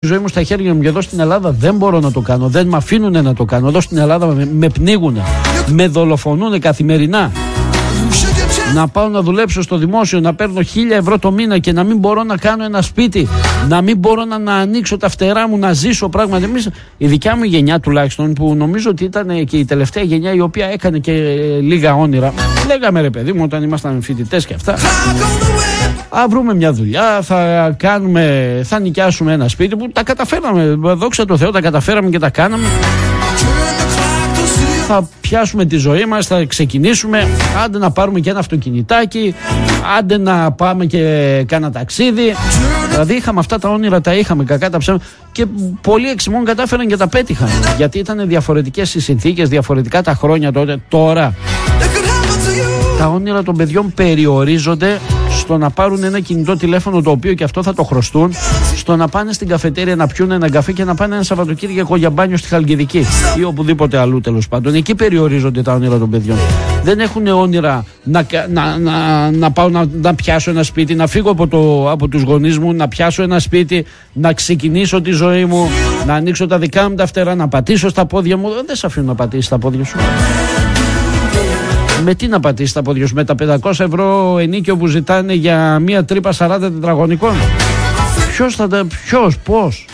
τη ζωή μου στα χέρια μου και εδώ στην Ελλάδα δεν μπορώ να το κάνω. Δεν με αφήνουν να το κάνω. Εδώ στην Ελλάδα με πνίγουν. Με δολοφονούν καθημερινά. Να πάω να δουλέψω στο δημόσιο, να παίρνω 1.000 ευρώ το μήνα και να μην μπορώ να κάνω ένα σπίτι, να μην μπορώ να ανοίξω τα φτερά μου, να ζήσω πράγματα. Εμείς, η δικιά μου γενιά τουλάχιστον, που νομίζω ότι ήταν και η τελευταία γενιά η οποία έκανε και λίγα όνειρα. Λέγαμε ρε παιδί μου όταν ήμασταν φοιτητές και αυτά. Βρούμε μια δουλειά, θα νοικιάσουμε ένα σπίτι που τα καταφέραμε. Δόξα τω Θεώ, τα καταφέραμε και τα κάναμε. Θα πιάσουμε τη ζωή μας, θα ξεκινήσουμε. Άντε να πάρουμε και ένα αυτοκινητάκι, άντε να πάμε και κάνα ταξίδι. Δηλαδή είχαμε αυτά τα όνειρα, τα είχαμε κακά τα ψέματα. Και πολλοί εξημών κατάφεραν και τα πέτυχαν. Γιατί ήταν διαφορετικές οι συνθήκες, διαφορετικά τα χρόνια τότε. Τώρα τα όνειρα των παιδιών περιορίζονται στο να πάρουν ένα κινητό τηλέφωνο, το οποίο και αυτό θα το χρωστούν, στο να πάνε στην καφετέρια να πιούν ένα καφέ και να πάνε ένα Σαββατοκύριακο για μπάνιο στη Χαλκιδική ή οπουδήποτε αλλού, τέλος πάντων. Εκεί περιορίζονται τα όνειρα των παιδιών. Δεν έχουν όνειρα να πάω να πιάσω ένα σπίτι, να φύγω από τους γονείς μου, να πιάσω ένα σπίτι, να ξεκινήσω τη ζωή μου, να ανοίξω τα δικά μου τα φτερά, να πατήσω στα πόδια μου. Δεν σε αφήνουν να πατήσεις τα πόδια σου. Με τι να πατήσεις τα πόδια σου? Με τα 500 ευρώ ενίκιο που ζητάνε για μία τρύπα 40 τετραγωνικών? Ποιος, πώς?